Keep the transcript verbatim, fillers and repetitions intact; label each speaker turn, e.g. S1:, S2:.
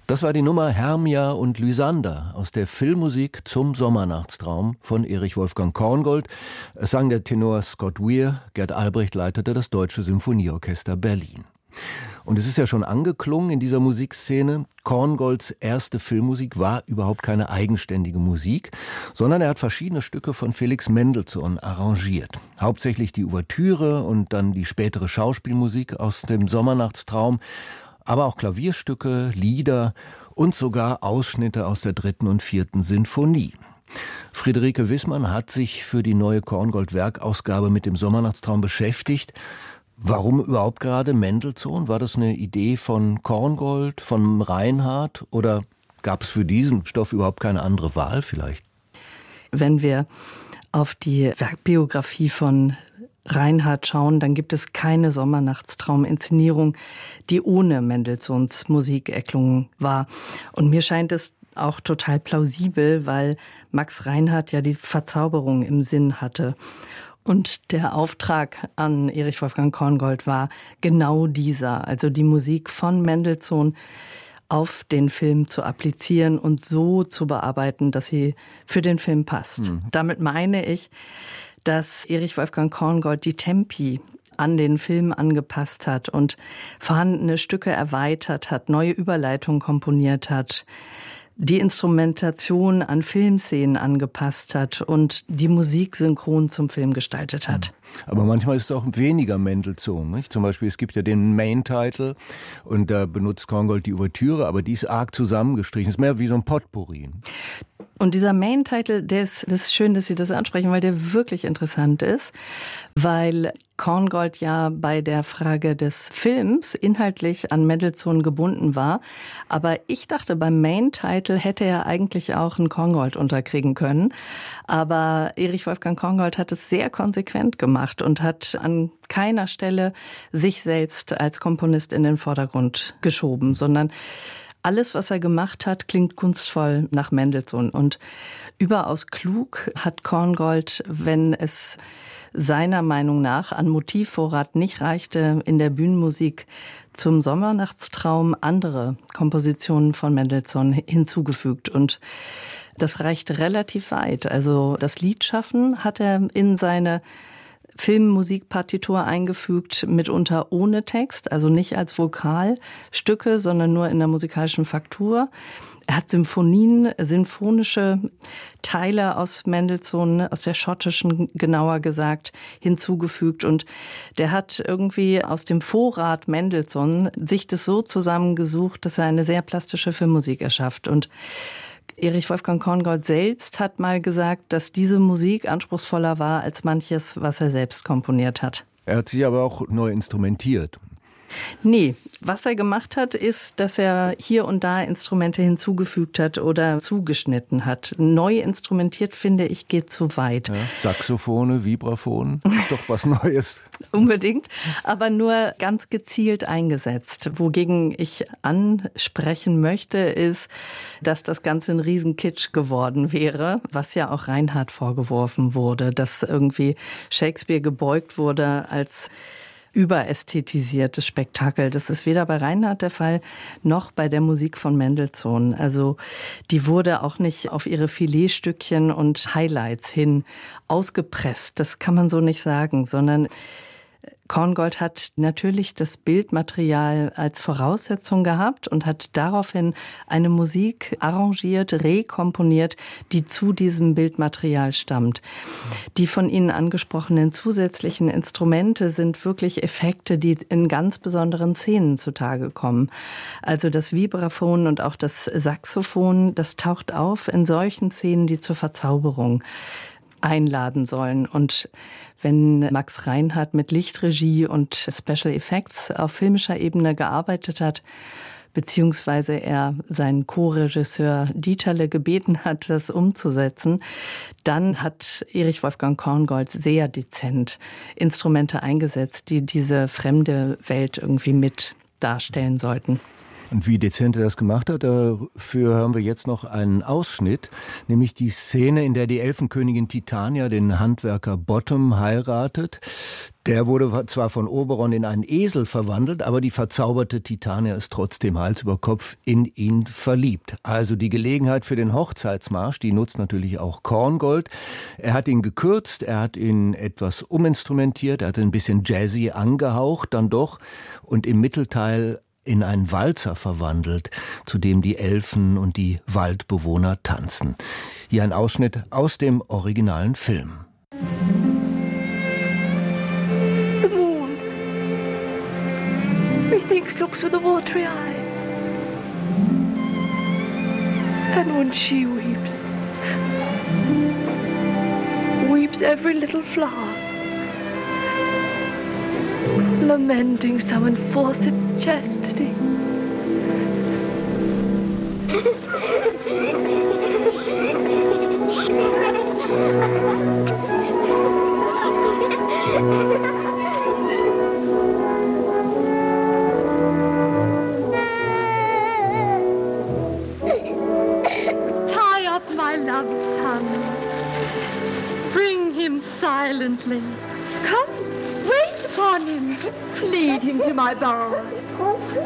S1: Das war die Nummer Hermia und Lysander aus der Filmmusik zum Sommernachtstraum von Erich Wolfgang Korngold. Es sang der Tenor Scott Weir, Gerd Albrecht leitete das Deutsche Symphonieorchester Berlin. Und es ist ja schon angeklungen in dieser Musikszene, Korngolds erste Filmmusik war überhaupt keine eigenständige Musik, sondern er hat verschiedene Stücke von Felix Mendelssohn arrangiert. Hauptsächlich die Ouvertüre und dann die spätere Schauspielmusik aus dem Sommernachtstraum, aber auch Klavierstücke, Lieder und sogar Ausschnitte aus der dritten und vierten Sinfonie. Friederike Wissmann hat sich für die neue Korngold-Werkausgabe mit dem Sommernachtstraum beschäftigt. Warum überhaupt gerade Mendelssohn? War das eine Idee von Korngold, von Reinhardt oder gab es für diesen Stoff überhaupt keine andere Wahl vielleicht?
S2: Wenn wir auf die Werkbiografie von Reinhardt schauen, dann gibt es keine Sommernachtstraum-Inszenierung, die ohne Mendelssohns Musik erklungen war. Und mir scheint es auch total plausibel, weil Max Reinhardt ja die Verzauberung im Sinn hatte. Und der Auftrag an Erich Wolfgang Korngold war genau dieser, also die Musik von Mendelssohn auf den Film zu applizieren und so zu bearbeiten, dass sie für den Film passt. Mhm. Damit meine ich, dass Erich Wolfgang Korngold die Tempi an den Film angepasst hat und vorhandene Stücke erweitert hat, neue Überleitungen komponiert hat, die Instrumentation an Filmszenen angepasst hat und die Musik synchron zum Film gestaltet hat.
S1: Aber manchmal ist es auch weniger Mendelssohn, nicht? Zum Beispiel, es gibt ja den Main-Title und da benutzt Korngold die Ouvertüre, aber die ist arg zusammengestrichen. Es ist mehr wie so ein Potpourri.
S2: Und dieser Main-Title, der ist, das ist schön, dass Sie das ansprechen, weil der wirklich interessant ist, weil Korngold ja bei der Frage des Films inhaltlich an Mendelssohn gebunden war. Aber ich dachte, beim Main-Title hätte er eigentlich auch einen Korngold unterkriegen können. Aber Erich Wolfgang Korngold hat es sehr konsequent gemacht und hat an keiner Stelle sich selbst als Komponist in den Vordergrund geschoben, sondern alles, was er gemacht hat, klingt kunstvoll nach Mendelssohn. Und überaus klug hat Korngold, wenn es seiner Meinung nach an Motivvorrat nicht reichte, in der Bühnenmusik zum Sommernachtstraum andere Kompositionen von Mendelssohn hinzugefügt. Und das reicht relativ weit. Also das Liedschaffen hat er in seine Filmmusikpartitur eingefügt, mitunter ohne Text, also nicht als Vokalstücke, sondern nur in der musikalischen Faktur. Er hat Symphonien, sinfonische Teile aus Mendelssohn, aus der schottischen genauer gesagt, hinzugefügt. Und der hat irgendwie aus dem Vorrat Mendelssohn sich das so zusammengesucht, dass er eine sehr plastische Filmmusik erschafft. Und Erich Wolfgang Korngold selbst hat mal gesagt, dass diese Musik anspruchsvoller war als manches, was er selbst komponiert hat.
S1: Er hat sie aber auch neu instrumentiert.
S2: Nee, was er gemacht hat, ist, dass er hier und da Instrumente hinzugefügt hat oder zugeschnitten hat. Neu instrumentiert, finde ich, geht zu weit.
S1: Ja, Saxophone, Vibraphon, ist doch was Neues.
S2: Unbedingt, aber nur ganz gezielt eingesetzt. Wogegen ich ansprechen möchte, ist, dass das Ganze ein Riesenkitsch geworden wäre, was ja auch Reinhardt vorgeworfen wurde, dass irgendwie Shakespeare gebeugt wurde als überästhetisiertes Spektakel. Das ist weder bei Reinhardt der Fall, noch bei der Musik von Mendelssohn. Also die wurde auch nicht auf ihre Filetstückchen und Highlights hin ausgepresst. Das kann man so nicht sagen, sondern Korngold hat natürlich das Bildmaterial als Voraussetzung gehabt und hat daraufhin eine Musik arrangiert, rekomponiert, die zu diesem Bildmaterial stammt. Die von Ihnen angesprochenen zusätzlichen Instrumente sind wirklich Effekte, die in ganz besonderen Szenen zutage kommen. Also das Vibraphon und auch das Saxophon, das taucht auf in solchen Szenen, die zur Verzauberung einladen sollen. Und wenn Max Reinhardt mit Lichtregie und Special Effects auf filmischer Ebene gearbeitet hat, beziehungsweise er seinen Co-Regisseur Dieterle gebeten hat, das umzusetzen, dann hat Erich Wolfgang Korngold sehr dezent Instrumente eingesetzt, die diese fremde Welt irgendwie mit darstellen sollten.
S1: Und wie dezent er das gemacht hat, dafür hören wir jetzt noch einen Ausschnitt, nämlich die Szene, in der die Elfenkönigin Titania den Handwerker Bottom heiratet. Der wurde zwar von Oberon in einen Esel verwandelt, aber die verzauberte Titania ist trotzdem Hals über Kopf in ihn verliebt. Also die Gelegenheit für den Hochzeitsmarsch, die nutzt natürlich auch Korngold. Er hat ihn gekürzt, er hat ihn etwas uminstrumentiert, er hat ein bisschen jazzy angehaucht dann doch und im Mittelteil in einen Walzer verwandelt, zu dem die Elfen und die Waldbewohner tanzen. Hier ein Ausschnitt aus dem originalen Film.
S3: The moon, methinks looks with a watery eye, and when she weeps, weeps every little flower, lamenting some enforced chastity.
S4: Tie up my love's tongue. Bring him silently. Come, wait upon him. Lead him to my bower.